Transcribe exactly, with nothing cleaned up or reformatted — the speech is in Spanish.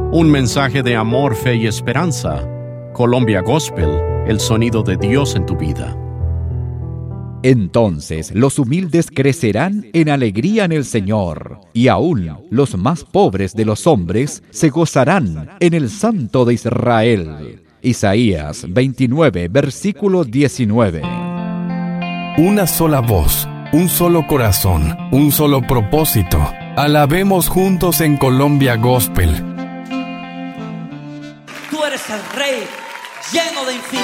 Un mensaje de amor, fe y esperanza. Colombia Gospel, el sonido de Dios en tu vida. Entonces los humildes crecerán en alegría en el Señor, y aún los más pobres de los hombres se gozarán en el Santo de Israel. Isaías veintinueve, versículo diecinueve. Una sola voz, un solo corazón, un solo propósito. Alabemos juntos en Colombia Gospel. Tú eres el Rey, lleno de infinito.